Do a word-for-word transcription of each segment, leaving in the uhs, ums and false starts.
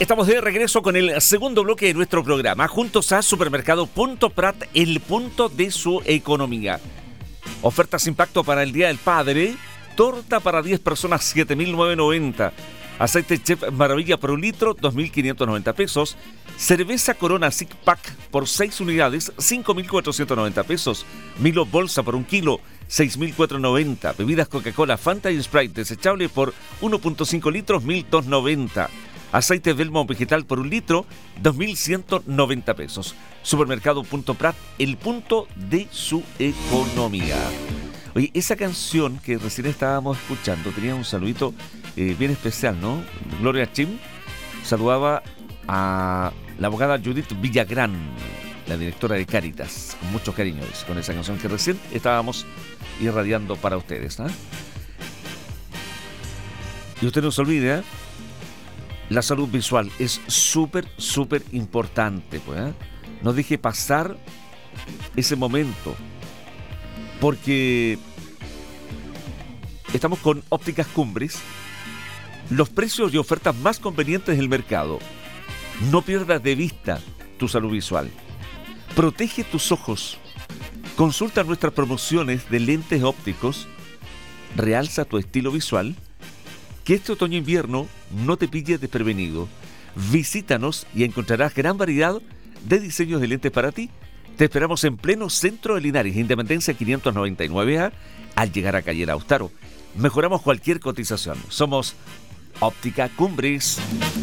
Estamos de regreso con el segundo bloque de nuestro programa, juntos a Supermercado Punto Prat, el punto de su economía. Ofertas impacto para el Día del Padre, torta para diez personas, siete mil novecientos noventa. Aceite Chef Maravilla por un litro, dos mil quinientos noventa pesos. Cerveza Corona Six Pack por seis unidades, cinco mil cuatrocientos noventa pesos. Milo Bolsa por un kilo, seis mil cuatrocientos noventa. Bebidas Coca-Cola, Fanta y Sprite desechable por uno punto cinco litros, mil doscientos noventa. Aceite Belmont vegetal por un litro, dos mil ciento noventa pesos. Supermercado Punto Prat, el punto de su economía. Oye, esa canción que recién estábamos escuchando tenía un saludito eh, bien especial, ¿no? Gloria Chim saludaba a la abogada Judith Villagrán, la directora de Cáritas, con mucho cariño, con esa canción que recién estábamos irradiando para ustedes, ¿eh? Y usted no se olvide, ¿eh? La salud visual es súper, súper importante, pues, ¿eh? No deje pasar ese momento, porque estamos con Ópticas Cumbres, los precios y ofertas más convenientes del mercado. No pierdas de vista tu salud visual. Protege tus ojos. Consulta nuestras promociones de lentes ópticos. Realza tu estilo visual. Que este otoño-invierno no te pille desprevenido. Visítanos y encontrarás gran variedad de diseños de lentes para ti. Te esperamos en pleno centro de Linares, Independencia quinientos noventa y nueve A, al llegar a Calle Lautaro. Mejoramos cualquier cotización. Somos Óptica Cumbres.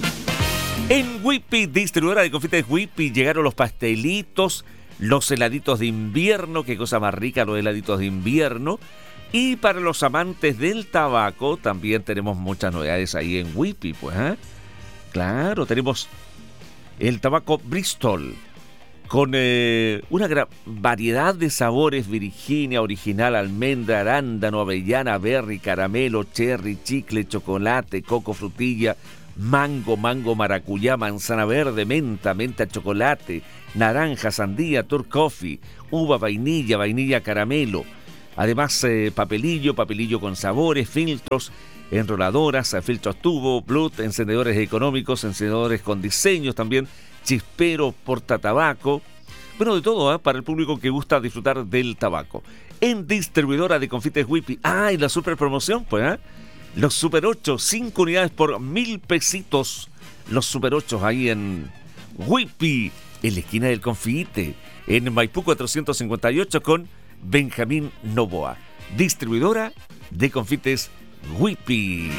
En Whippy, distribuidora de confites Whippy, llegaron los pastelitos, los heladitos de invierno. Qué cosa más rica los heladitos de invierno. Y para los amantes del tabaco, también tenemos muchas novedades ahí en Whippy, pues, ¿eh? Claro, tenemos el tabaco Bristol, con eh, una gran variedad de sabores: Virginia, original, almendra, arándano, avellana, berry, caramelo, cherry, chicle, chocolate, coco, frutilla, mango, mango, maracuyá, manzana verde, menta, menta, chocolate, naranja, sandía, turk coffee, uva, vainilla, vainilla, caramelo. Además, eh, papelillo, papelillo con sabores, filtros, enroladoras, filtros tubo, blut, encendedores económicos, encendedores con diseños también, chispero, portatabaco. Bueno, de todo, ¿eh? Para el público que gusta disfrutar del tabaco. En distribuidora de confites Whippy. Ah, y la super promoción, pues, ¿eh? Los Super ocho, cinco unidades por mil pesitos. Los Super ocho ahí en Whippy, en la esquina del confite, en Maipú cuatrocientos cincuenta y ocho con Benjamín Novoa. Distribuidora de confites Whippy.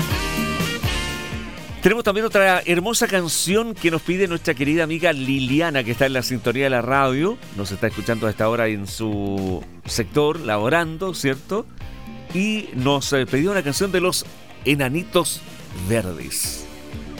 Tenemos también otra hermosa canción que nos pide nuestra querida amiga Liliana, que está en la sintonía de la radio. Nos está escuchando a esta hora en su sector, laborando, ¿cierto? Y nos eh, pidió una canción de los Enanitos Verdes.